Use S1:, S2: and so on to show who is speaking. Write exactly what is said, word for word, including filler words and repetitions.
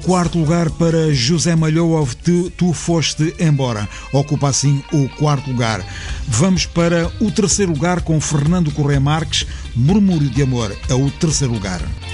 S1: Quarto lugar para José Malhoa, tu, tu foste embora. Ocupa assim o quarto lugar. Vamos para o terceiro lugar com Fernando Correia Marques, Murmúrio de Amor. É o terceiro lugar.